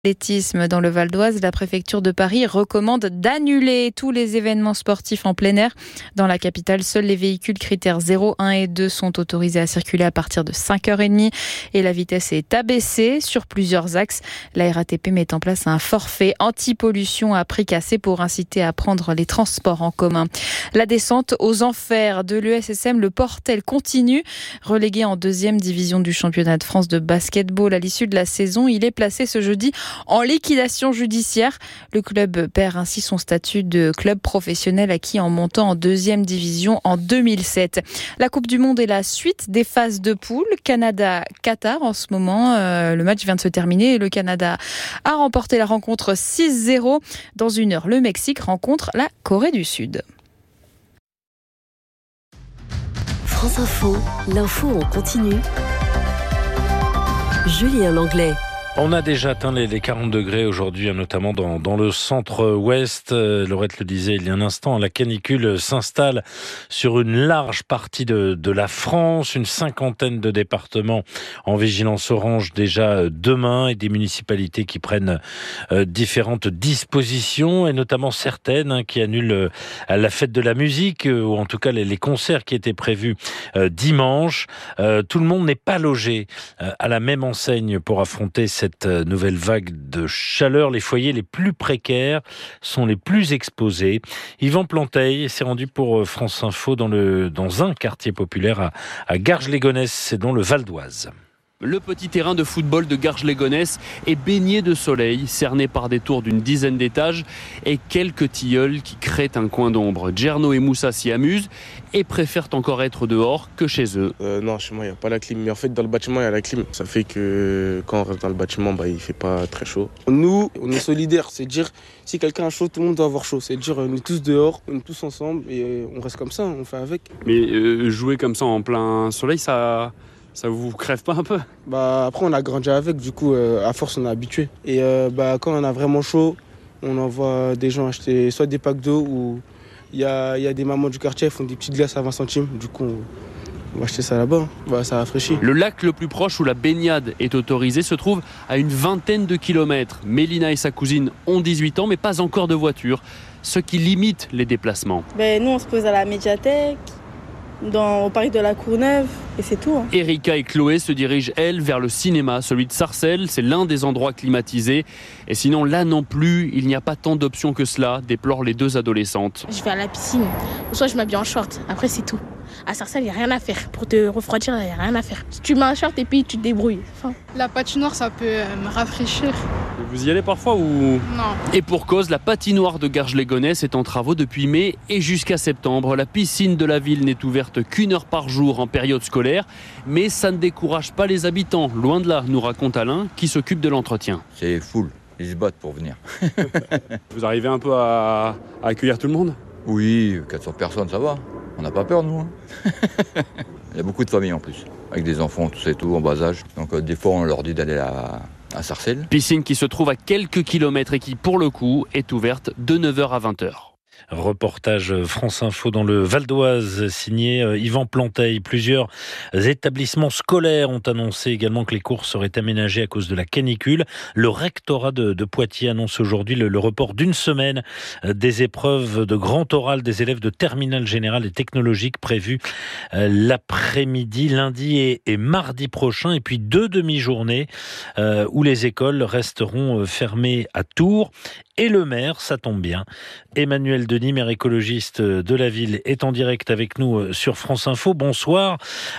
L'athlétisme dans le Val d'Oise, la préfecture de Paris recommande d'annuler tous les événements sportifs en plein air. Dans la capitale, seuls les véhicules critères 0, 1 et 2 sont autorisés à circuler à partir de 5h30 et la vitesse est abaissée sur plusieurs axes. La RATP met en place un forfait anti-pollution à prix cassé pour inciter à prendre les transports en commun. La descente aux enfers de l'ESSM, le Portel continue. Relégué en 2e division du championnat de France de basketball à l'issue de la saison, il est placé ce jeudi en liquidation judiciaire. Le club perd ainsi son statut de club professionnel acquis en montant en 2e division en 2007. La Coupe du Monde est la suite des phases de poule. Canada-Qatar en ce moment. Le match vient de se terminer et le Canada a remporté la rencontre 6-0. Dans une heure, le Mexique rencontre la Corée du Sud. France Info, l'info en continu. Julien Langlais. On a déjà atteint les 40 degrés aujourd'hui, notamment dans le centre-ouest. Laurette le disait il y a un instant, la canicule s'installe sur une large partie de la France, une 50aine de départements en vigilance orange déjà demain et des municipalités qui prennent différentes dispositions et notamment certaines qui annulent la fête de la musique ou en tout cas les concerts qui étaient prévus dimanche. Tout le monde n'est pas logé à la même enseigne pour affronter cette nouvelle vague de chaleur. Les foyers les plus précaires sont les plus exposés. Yvan Planteil s'est rendu pour France Info dans un quartier populaire à Garges-les-Gonesse, c'est dans le Val d'Oise. Le petit terrain de football de Garges-les-Gonesse est baigné de soleil, cerné par des tours d'une dizaine d'étages et quelques tilleuls qui créent un coin d'ombre. Djerno et Moussa s'y amusent et préfèrent encore être dehors que chez eux. Non, chez moi, il n'y a pas la clim. Mais en fait, dans le bâtiment, il y a la clim. Ça fait que quand on reste dans le bâtiment, il ne fait pas très chaud. Nous, on est solidaires. C'est dire, si quelqu'un a chaud, tout le monde doit avoir chaud. C'est dire, on est tous dehors, on est tous ensemble et on reste comme ça, on fait avec. Mais jouer comme ça en plein soleil, ça vous crève pas un peu? Après, on a grandi avec, du coup, à force, on est habitué. Et quand on a vraiment chaud, on envoie des gens acheter soit des packs d'eau ou il y a des mamans du quartier qui font des petites glaces à 20 centimes. Du coup, on va acheter ça là-bas. Ça rafraîchit. Le lac le plus proche où la baignade est autorisée se trouve à une 20aine de kilomètres. Mélina et sa cousine ont 18 ans, mais pas encore de voiture, ce qui limite les déplacements. Nous, on se pose à la médiathèque, au parc de la Courneuve, et c'est tout. Erika et Chloé se dirigent, elles, vers le cinéma, celui de Sarcelles. C'est l'un des endroits climatisés. Et sinon, là non plus, il n'y a pas tant d'options que cela, déplorent les deux adolescentes. Je vais à la piscine, ou soit je m'habille en short. Après, c'est tout. À Sarcelles, il n'y a rien à faire. Pour te refroidir, il n'y a rien à faire. Tu mets un short et puis tu te débrouilles. La patinoire, ça peut me rafraîchir. Vous y allez parfois ou... Non. Et pour cause, la patinoire de Garges-les-Gonesse est en travaux depuis mai et jusqu'à septembre. La piscine de la ville n'est ouverte qu'1 heure par jour en période scolaire. Mais ça ne décourage pas les habitants. Loin de là, nous raconte Alain, qui s'occupe de l'entretien. C'est full. Ils se battent pour venir. Vous arrivez un peu à accueillir tout le monde? Oui, 400 personnes, ça va. On n'a pas peur, nous. Il y a beaucoup de familles en plus, avec des enfants, tout ça et tout, en bas âge. Donc des fois, on leur dit d'aller à Sarcelles. Piscine qui se trouve à quelques kilomètres et qui, pour le coup, est ouverte de 9h à 20h. Reportage France Info dans le Val d'Oise, signé Yvan Planteil. Plusieurs établissements scolaires ont annoncé également que les cours seraient aménagés à cause de la canicule. Le rectorat de Poitiers annonce aujourd'hui le report d'une semaine des épreuves de grand oral des élèves de terminale générale et technologique prévues l'après-midi, lundi et mardi prochain. Et puis 2 demi-journées où les écoles resteront fermées à Tours. Et le maire, ça tombe bien, Emmanuel Denis, maire écologiste de la ville, est en direct avec nous sur France Info. Bonsoir.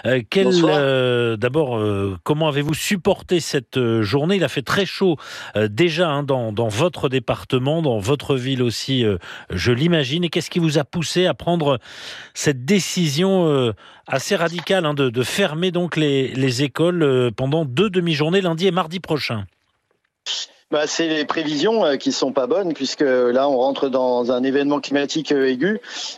Bonsoir. D'abord, comment avez-vous supporté cette journée? Il a fait très chaud déjà dans votre département, dans votre ville aussi, je l'imagine. Et qu'est-ce qui vous a poussé à prendre cette décision assez radicale de fermer donc les écoles pendant 2 demi-journées, lundi et mardi prochain? C'est les prévisions qui sont pas bonnes puisque là on rentre dans un événement climatique aigu.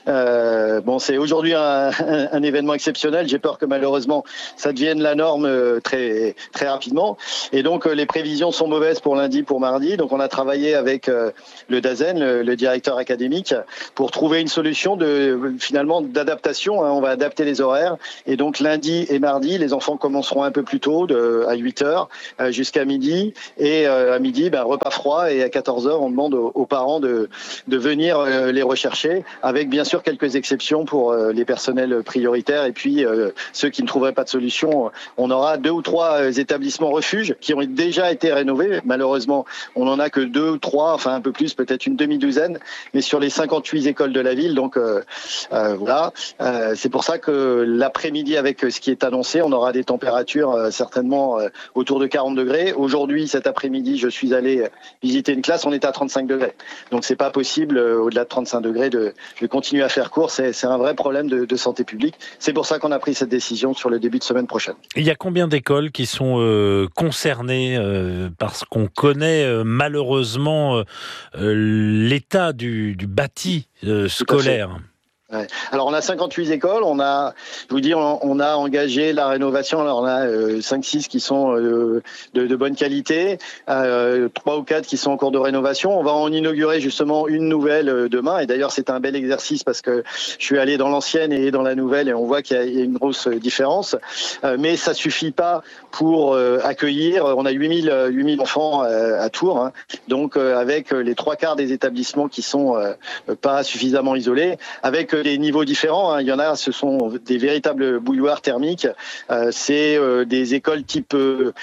C'est aujourd'hui un événement exceptionnel. J'ai peur que malheureusement ça devienne la norme très très rapidement. Et donc les prévisions sont mauvaises pour lundi, pour mardi. Donc on a travaillé avec le DAZEN, le directeur académique, pour trouver une solution finalement d'adaptation. On va adapter les horaires et donc lundi et mardi les enfants commenceront un peu plus tôt, à 8h jusqu'à midi, et à midi l'après-midi, repas froid, et à 14h, on demande aux parents de venir les rechercher, avec bien sûr quelques exceptions pour les personnels prioritaires, et puis ceux qui ne trouveraient pas de solution. On aura 2 ou 3 établissements refuges qui ont déjà été rénovés. Malheureusement, on n'en a que 2 ou 3, enfin un peu plus, peut-être une demi-douzaine, mais sur les 58 écoles de la ville. Donc voilà, c'est pour ça que l'après-midi, avec ce qui est annoncé, on aura des températures certainement autour de 40 degrés. Aujourd'hui, cet après-midi, je suis allé visiter une classe, on est à 35 degrés. Donc c'est pas possible, au-delà de 35 degrés, de continuer à faire court. C'est un vrai problème de santé publique. C'est pour ça qu'on a pris cette décision sur le début de semaine prochaine. Il y a combien d'écoles qui sont concernées parce qu'on connaît malheureusement l'état du bâti scolaire? Ouais. Alors on a 58 écoles, on a engagé la rénovation, alors on a 5-6 qui sont de bonne qualité, 3 ou 4 qui sont en cours de rénovation. On va en inaugurer justement une nouvelle demain, et d'ailleurs c'est un bel exercice parce que je suis allé dans l'ancienne et dans la nouvelle et on voit qu'il y a une grosse différence, mais ça suffit pas pour accueillir. On a 8000 enfants à Tours, donc avec les 3/4 des établissements qui sont pas suffisamment isolés, avec des niveaux différents. Il y en a, ce sont des véritables bouilloires thermiques. C'est des écoles type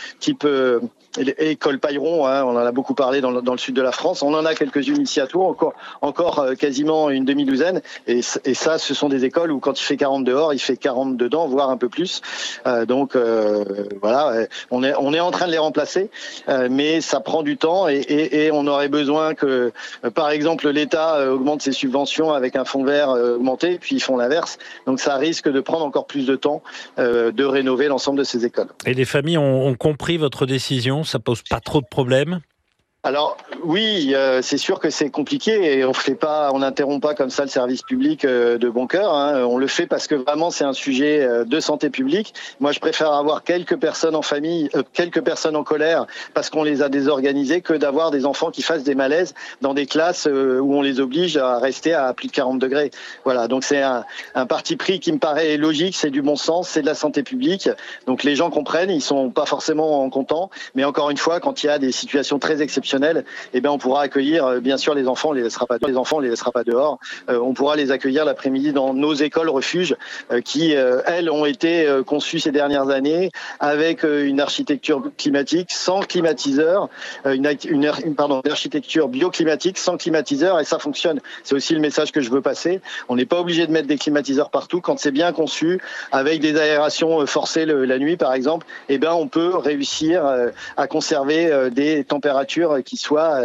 école Pailleron, on en a beaucoup parlé dans le sud de la France. On en a quelques-unes ici à Tours, encore quasiment une demi-douzaine. Et ça, ce sont des écoles où quand il fait 40 dehors, il fait 40 dedans, voire un peu plus. Donc voilà, on est en train de les remplacer, mais ça prend du temps et on aurait besoin que, par exemple, l'État augmente ses subventions avec un fonds vert augmenté, puis ils font l'inverse. Donc ça risque de prendre encore plus de temps de rénover l'ensemble de ces écoles. Et les familles ont compris votre décision? Ça pose pas trop de problèmes? Alors oui, c'est sûr que c'est compliqué et on n'interrompt pas comme ça le service public de bon cœur. On le fait parce que vraiment c'est un sujet de santé publique. Moi, je préfère avoir quelques personnes en famille, quelques personnes en colère parce qu'on les a désorganisées, que d'avoir des enfants qui fassent des malaises dans des classes où on les oblige à rester à plus de 40 degrés. Voilà, donc c'est un parti pris qui me paraît logique, c'est du bon sens, c'est de la santé publique. Donc les gens comprennent, ils sont pas forcément contents, mais encore une fois, quand il y a des situations très exceptionnelles, on pourra accueillir, bien sûr, les enfants, on les laissera pas dehors. On pourra les accueillir l'après-midi dans nos écoles refuges qui, elles, ont été conçues ces dernières années avec une architecture climatique sans climatiseur, une architecture bioclimatique sans climatiseur, et ça fonctionne. C'est aussi le message que je veux passer. On n'est pas obligé de mettre des climatiseurs partout. Quand c'est bien conçu, avec des aérations forcées la nuit, par exemple, on peut réussir à conserver des températures qui soit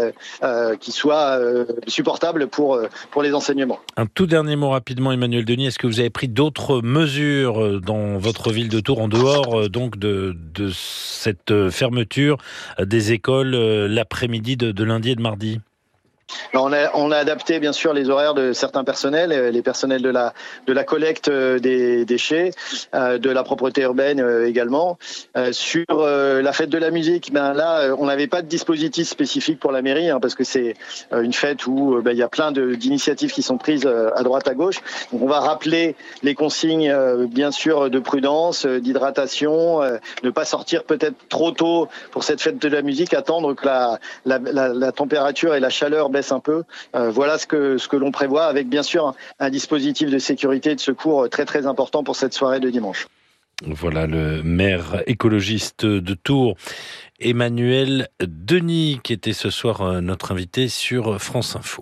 supportable pour les enseignements. Un tout dernier mot rapidement, Emmanuel Denis. Est-ce que vous avez pris d'autres mesures dans votre ville de Tours en dehors donc de cette fermeture des écoles l'après-midi de lundi et de mardi? On a adapté bien sûr les horaires de certains personnels, les personnels de la collecte des déchets, de la propreté urbaine également. Sur la fête de la musique, là on n'avait pas de dispositif spécifique pour la mairie parce que c'est une fête où il y a plein d'initiatives qui sont prises à droite à gauche. Donc on va rappeler les consignes bien sûr de prudence, d'hydratation, ne pas sortir peut-être trop tôt pour cette fête de la musique, attendre que la température et la chaleur baissent un peu. Voilà ce que l'on prévoit, avec bien sûr un dispositif de sécurité et de secours très très important pour cette soirée de dimanche. Voilà le maire écologiste de Tours, Emmanuel Denis, qui était ce soir notre invité sur France Info.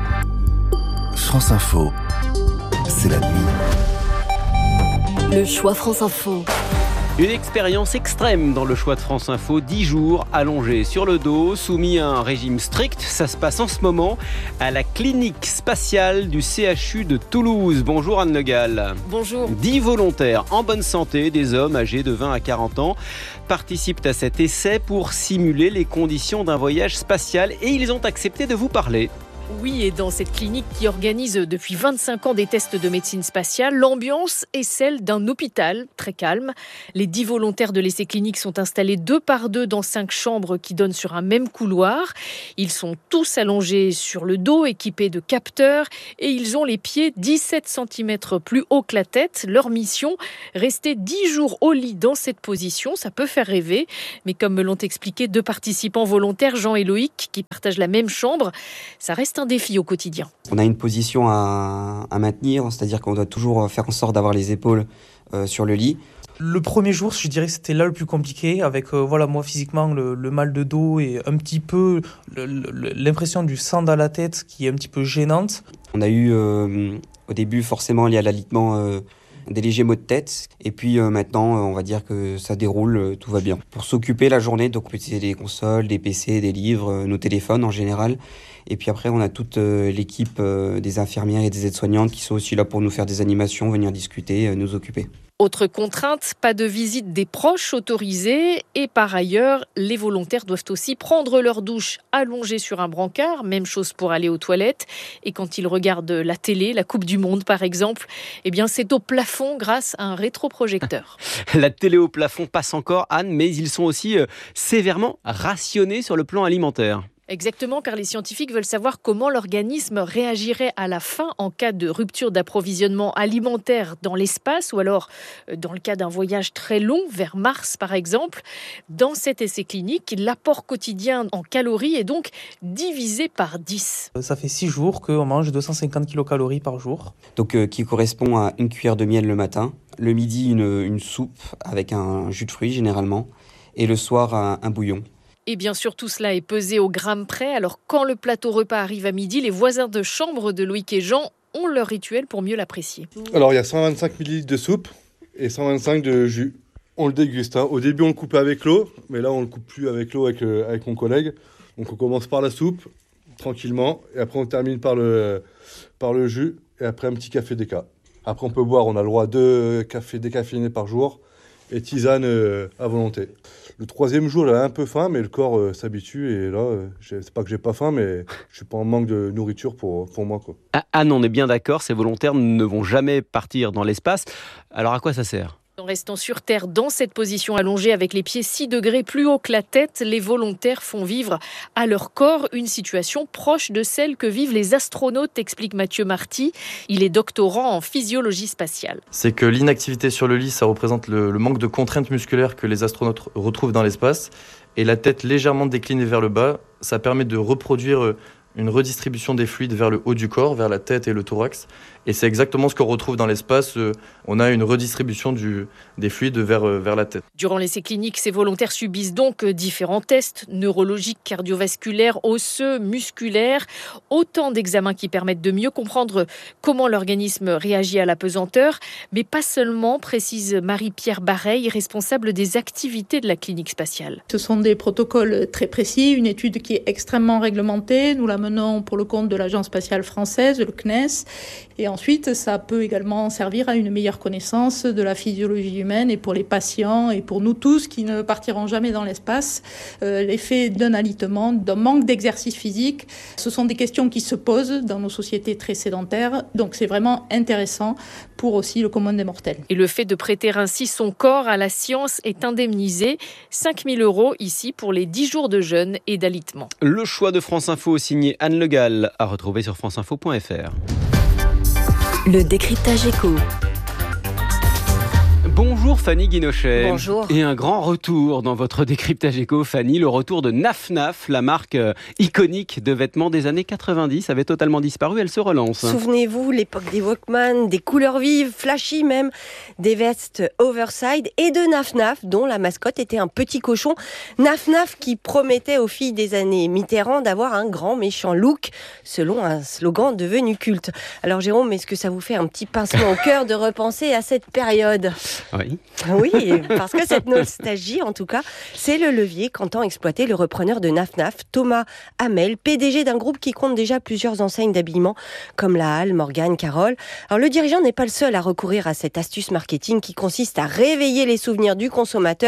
France Info, c'est la nuit. Le choix France Info. Une expérience extrême dans le choix de France Info, 10 jours allongés sur le dos, soumis à un régime strict. Ça se passe en ce moment à la clinique spatiale du CHU de Toulouse. Bonjour Anne Le Gall. Bonjour. 10 volontaires en bonne santé, des hommes âgés de 20 à 40 ans, participent à cet essai pour simuler les conditions d'un voyage spatial et ils ont accepté de vous parler. Oui, et dans cette clinique qui organise depuis 25 ans des tests de médecine spatiale, l'ambiance est celle d'un hôpital très calme. Les 10 volontaires de l'essai clinique sont installés 2 par 2 dans 5 chambres qui donnent sur un même couloir. Ils sont tous allongés sur le dos, équipés de capteurs, et ils ont les pieds 17 cm plus haut que la tête. Leur mission, rester 10 jours au lit dans cette position. Ça peut faire rêver, mais comme me l'ont expliqué 2 participants volontaires, Jean et Loïc, qui partagent la même chambre, ça reste un défi au quotidien. On a une position à maintenir, c'est-à-dire qu'on doit toujours faire en sorte d'avoir les épaules sur le lit. Le premier jour, je dirais que c'était là le plus compliqué, avec moi physiquement le mal de dos et un petit peu l'impression du sang dans la tête qui est un petit peu gênante. On a eu au début forcément lié à l'alitement des légers maux de tête, et puis maintenant on va dire que ça déroule, tout va bien. Pour s'occuper la journée, donc on peut utiliser des consoles, des PC, des livres, nos téléphones en général. Et puis après, on a toute l'équipe des infirmières et des aides-soignantes qui sont aussi là pour nous faire des animations, venir discuter, nous occuper. Autre contrainte, pas de visite des proches autorisée. Et par ailleurs, les volontaires doivent aussi prendre leur douche allongés sur un brancard. Même chose pour aller aux toilettes. Et quand ils regardent la télé, la Coupe du Monde par exemple, c'est au plafond grâce à un rétroprojecteur. La télé au plafond passe encore, Anne, mais ils sont aussi sévèrement rationnés sur le plan alimentaire. Exactement, car les scientifiques veulent savoir comment l'organisme réagirait à la faim en cas de rupture d'approvisionnement alimentaire dans l'espace ou alors dans le cas d'un voyage très long vers Mars par exemple. Dans cet essai clinique, l'apport quotidien en calories est donc divisé par 10. Ça fait 6 jours qu'on mange 250 kilocalories par jour. Donc qui correspond à une cuillère de miel le matin, le midi une soupe avec un jus de fruits généralement, et le soir un bouillon. Et bien sûr, tout cela est pesé au gramme près. Alors, quand le plateau repas arrive à midi, les voisins de chambre de Loïc et Jean ont leur rituel pour mieux l'apprécier. Alors, il y a 125 ml de soupe et 125 de jus. On le déguste. Au début, on le coupait avec l'eau, mais là, on ne le coupe plus avec l'eau avec mon collègue. Donc, on commence par la soupe, tranquillement, et après, on termine par le jus, et après, un petit café déca. Après, on peut boire, on a le droit à 2 cafés décaféinés par jour, et tisane à volonté. Le 3e jour, j'avais un peu faim, mais le corps s'habitue. Et là, c'est pas que j'ai pas faim, mais je suis pas en manque de nourriture pour moi, quoi. Anne, on est bien d'accord, ces volontaires ne vont jamais partir dans l'espace. Alors à quoi ça sert ? En restant sur Terre dans cette position allongée avec les pieds 6 degrés plus haut que la tête, les volontaires font vivre à leur corps une situation proche de celle que vivent les astronautes, explique Mathieu Marty. Il est doctorant en physiologie spatiale. C'est que l'inactivité sur le lit, ça représente le manque de contraintes musculaires que les astronautes retrouvent dans l'espace. Et la tête légèrement déclinée vers le bas, ça permet de reproduire une redistribution des fluides vers le haut du corps, vers la tête et le thorax. Et c'est exactement ce qu'on retrouve dans l'espace. On a une redistribution des fluides vers la tête. Durant l'essai clinique, ces volontaires subissent donc différents tests neurologiques, cardiovasculaires, osseux, musculaires. Autant d'examens qui permettent de mieux comprendre comment l'organisme réagit à la pesanteur. Mais pas seulement, précise Marie-Pierre Bareil, responsable des activités de la clinique spatiale. Ce sont des protocoles très précis, une étude qui est extrêmement réglementée. Nous la menons pour le compte de l'Agence spatiale française, le CNES. Et ensuite, ça peut également servir à une meilleure connaissance de la physiologie humaine et pour les patients et pour nous tous qui ne partirons jamais dans l'espace. L'effet d'un alitement, d'un manque d'exercice physique, ce sont des questions qui se posent dans nos sociétés très sédentaires. Donc c'est vraiment intéressant pour aussi le commun des mortels. Et le fait de prêter ainsi son corps à la science est indemnisé. 5 000 € ici pour les 10 jours de jeûne et d'alitement. Le choix de France Info signé Anne Le Gall à retrouver sur franceinfo.fr. Le décryptage éco. Bonjour Fanny Guinochet. Bonjour. Et un grand retour dans votre décryptage éco, Fanny, le retour de Naf Naf, la marque iconique de vêtements des années 90, avait totalement disparu, elle se relance. Souvenez-vous, l'époque des Walkman, des couleurs vives, flashy même, des vestes overside et de Naf Naf, dont la mascotte était un petit cochon. Naf Naf qui promettait aux filles des années Mitterrand d'avoir un grand méchant look, selon un slogan devenu culte. Alors Jérôme, est-ce que ça vous fait un petit pincement au cœur de repenser à cette période ? Oui. Oui, parce que cette nostalgie, en tout cas, c'est le levier qu'entend exploiter le repreneur de Naf Naf, Thomas Hamel, PDG d'un groupe qui compte déjà plusieurs enseignes d'habillement, comme La Halle, Morgane, Carole. Alors le dirigeant n'est pas le seul à recourir à cette astuce marketing qui consiste à réveiller les souvenirs du consommateur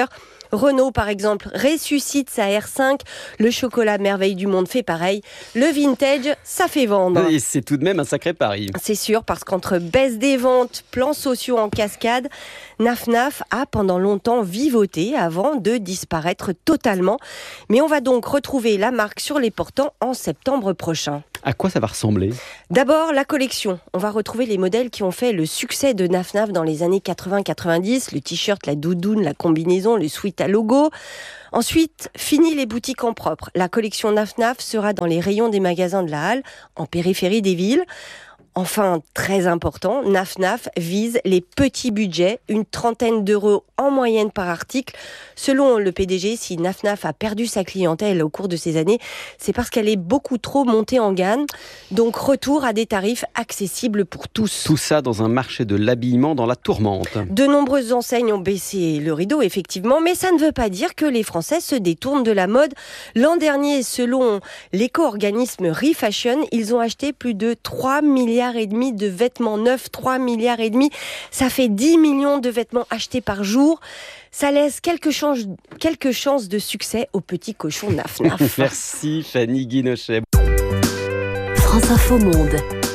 Renault, par exemple, ressuscite sa R5. Le chocolat merveille du monde fait pareil. Le vintage, ça fait vendre. Et c'est tout de même un sacré pari. C'est sûr, parce qu'entre baisse des ventes, plans sociaux en cascade, Naf a pendant longtemps vivoté avant de disparaître totalement. Mais on va donc retrouver la marque sur les portants en septembre prochain. À quoi ça va ressembler ? D'abord, la collection. On va retrouver les modèles qui ont fait le succès de Naf dans les années 80-90. Le t-shirt, la doudoune, la combinaison, le sweat à logo. Ensuite, fini les boutiques en propre. La collection Naf sera dans les rayons des magasins de la Halle, en périphérie des villes. Enfin, très important, Naf vise les petits budgets, une 30aine d'euros en moyenne par article. Selon le PDG, si Naf a perdu sa clientèle au cours de ces années, c'est parce qu'elle est beaucoup trop montée en gamme. Donc retour à des tarifs accessibles pour tous. Tout ça dans un marché de l'habillement dans la tourmente. De nombreuses enseignes ont baissé le rideau, effectivement, mais ça ne veut pas dire que les Français se détournent de la mode. L'an dernier, selon l'éco-organisme Refashion, ils ont acheté plus de 3,5 milliards de vêtements neufs, 3,5 milliards. Ça fait 10 millions de vêtements achetés par jour. Ça laisse quelques chances de succès au petit cochon Naf. Merci Fanny Guinochet. France Info Monde.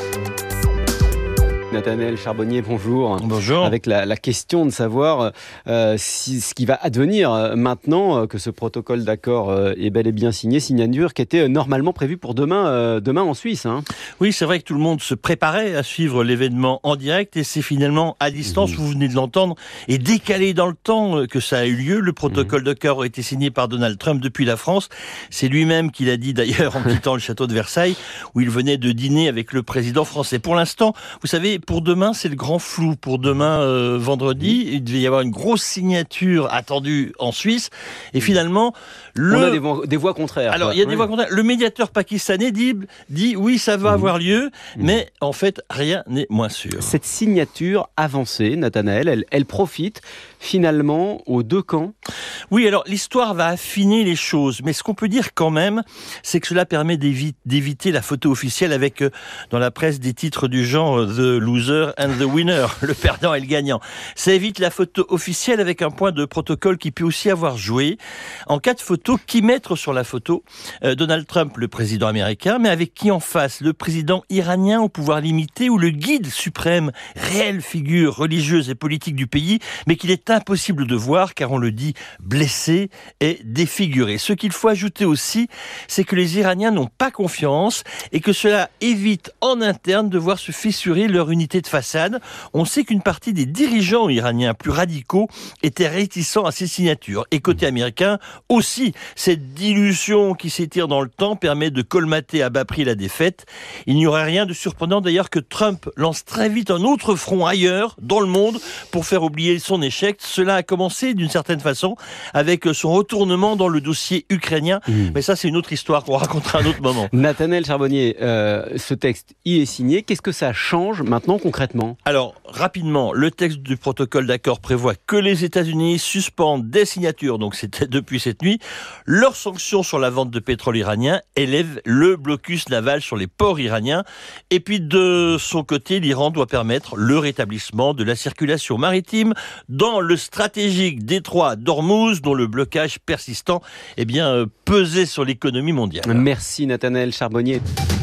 Nathanaël Charbonnier, bonjour. Bonjour. Avec la question de savoir ce qui va advenir maintenant que ce protocole d'accord est bel et bien signature qui était normalement prévue pour demain en Suisse. Hein. Oui, c'est vrai que tout le monde se préparait à suivre l'événement en direct et c'est finalement à distance, vous venez de l'entendre, et décalé dans le temps que ça a eu lieu. Le protocole d'accord a été signé par Donald Trump depuis la France. C'est lui-même qui l'a dit d'ailleurs en quittant le château de Versailles où il venait de dîner avec le président français. Pour l'instant, vous savez, pour demain, c'est le grand flou. Pour demain, vendredi, il devait y avoir une grosse signature attendue en Suisse. Et finalement, on a des voix contraires. Alors, il y a des voix contraires. Le médiateur pakistanais dit oui, ça va avoir lieu, mais en fait, rien n'est moins sûr. Cette signature avancée, Nathanaël, elle profite finalement aux deux camps. Oui, alors l'histoire va affiner les choses, mais ce qu'on peut dire quand même, c'est que cela permet d'éviter la photo officielle avec, dans la presse, des titres du genre « The loser and the winner », le perdant et le gagnant. Ça évite la photo officielle avec un point de protocole qui peut aussi avoir joué. En cas de photo, qui mettre sur la photo ? Donald Trump, le président américain, mais avec qui en face ? Le président iranien au pouvoir limité ou le guide suprême, réelle figure religieuse et politique du pays, mais qu'il est impossible de voir car on le dit blessé et défiguré. Ce qu'il faut ajouter aussi, c'est que les Iraniens n'ont pas confiance et que cela évite en interne de voir se fissurer leur unité de façade. On sait qu'une partie des dirigeants iraniens plus radicaux étaient réticents à ces signatures. Et côté américain aussi, cette dilution qui s'étire dans le temps permet de colmater à bas prix la défaite. Il n'y aurait rien de surprenant d'ailleurs que Trump lance très vite un autre front ailleurs, dans le monde, pour faire oublier son échec. Cela a commencé d'une certaine façon avec son retournement dans le dossier ukrainien. Mais ça, c'est une autre histoire qu'on racontera à un autre moment. Nathanaël Charbonnier, ce texte y est signé. Qu'est-ce que ça change maintenant concrètement ? Alors, rapidement, le texte du protocole d'accord prévoit que les États-Unis suspendent des signatures, donc c'était depuis cette nuit, leurs sanctions sur la vente de pétrole iranien, élèvent le blocus naval sur les ports iraniens. Et puis, de son côté, l'Iran doit permettre le rétablissement de la circulation maritime dans le stratégique détroit d'Ormuz, dont le blocage persistant pesait sur l'économie mondiale. Merci Nathanaël Charbonnier.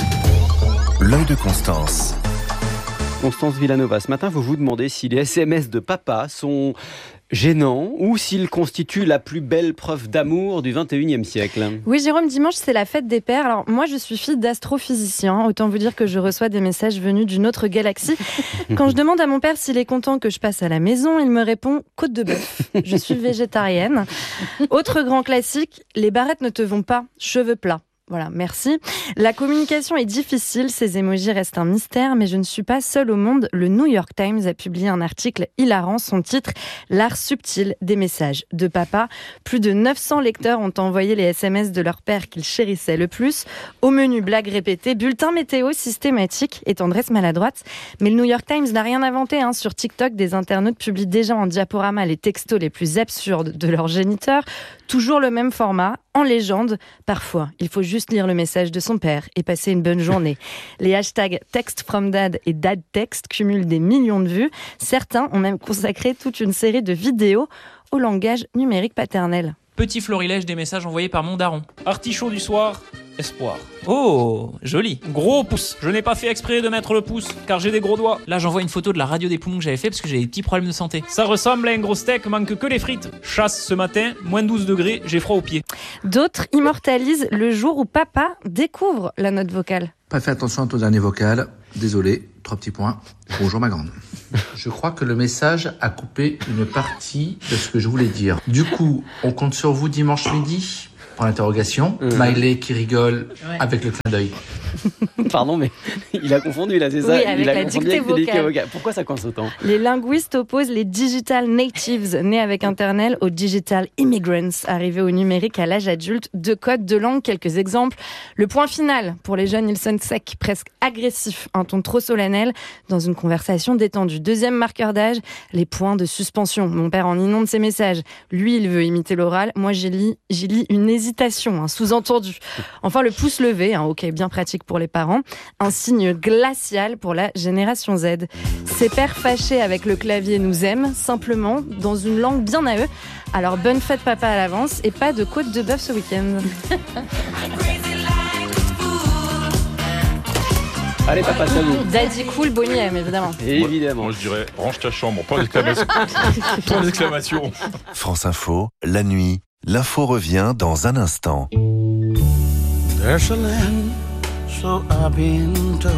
L'œil de Constance. Constance Villanova, ce matin, vous vous demandez si les SMS de papa sont gênants ou s'ils constituent la plus belle preuve d'amour du 21e siècle. Oui, Jérôme, dimanche, c'est la fête des pères. Alors, moi, je suis fille d'astrophysicien. Autant vous dire que je reçois des messages venus d'une autre galaxie. Quand je demande à mon père s'il est content que je passe à la maison, il me répond « côte de bœuf ». Je suis végétarienne. Autre grand classique, les barrettes ne te vont pas, cheveux plats. Voilà, merci. La communication est difficile, ces émojis restent un mystère, mais je ne suis pas seule au monde. Le New York Times a publié un article hilarant, son titre « L'art subtil des messages de papa ». Plus de 900 lecteurs ont envoyé les SMS de leur père qu'ils chérissaient le plus. Au menu, blagues répétées, bulletin météo systématique et tendresse maladroite. Mais le New York Times n'a rien inventé. Sur TikTok, des internautes publient déjà en diaporama les textos les plus absurdes de leurs géniteurs. Toujours le même format, en légende. Parfois, il faut juste lire le message de son père et passer une bonne journée. Les hashtags Text from Dad et Dad Text cumulent des millions de vues. Certains ont même consacré toute une série de vidéos au langage numérique paternel. Petit florilège des messages envoyés par mon daron. Artichaut du soir, espoir. Oh, joli. Gros pouce. Je n'ai pas fait exprès de mettre le pouce, car j'ai des gros doigts. Là, j'envoie une photo de la radio des poumons que j'avais fait parce que j'avais des petits problèmes de santé. Ça ressemble à un gros steak, manque que les frites. Chasse ce matin, moins 12 degrés, j'ai froid aux pieds. D'autres immortalisent le jour où papa découvre la note vocale. Pas fait attention à ton dernier vocal. Désolé, 3 petits points. Bonjour ma grande. Je crois que le message a coupé une partie de ce que je voulais dire. Du coup, on compte sur vous dimanche midi. Point d'interrogation. Miley qui rigole avec le clin d'œil. Pardon, mais il a confondu là, c'est ça? Oui, avec il a la confondu dictée avec les vocale. Pourquoi ça coince autant? Les linguistes opposent les digital natives nés avec Internet aux digital immigrants arrivés au numérique à l'âge adulte. Deux codes, deux langues, quelques exemples. Le point final, pour les jeunes, ils sonnent secs, presque agressifs, un ton trop solennel dans une conversation détendue. Deuxième marqueur d'âge, les points de suspension. Mon père en inonde ses messages. Lui, il veut imiter l'oral. Moi, j'y lis une hésitation, un sous-entendu. Enfin, le pouce levé, ok, bien pratique pour les parents, un signe glacial pour la génération Z. Ces pères fâchés avec le clavier nous aiment, simplement, dans une langue bien à eux. Alors, bonne fête papa à l'avance et pas de côte de bœuf ce week-end. Allez papa, salut. Daddy cool, Bonnie M, évidemment. Évidemment. Moi je dirais, range ta chambre, point d'exclamation. Point d'exclamation. France Info, la nuit, l'info revient dans un instant. There's a land, so I've been told.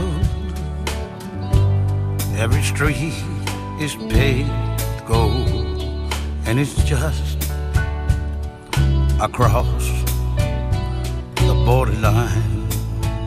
Every street is paved gold, and it's just across the borderline.